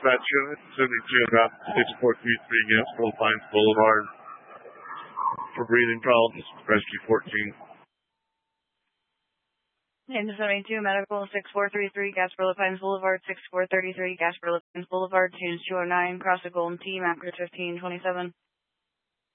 dispatch unit, 72 Route 6433 against Philippines Boulevard for breathing problems, rescue 14. And 72 Medical 6433 Gasper Pines Boulevard, 6433 Gasper Pines Boulevard, change 209, cross the Golden T, map 1527.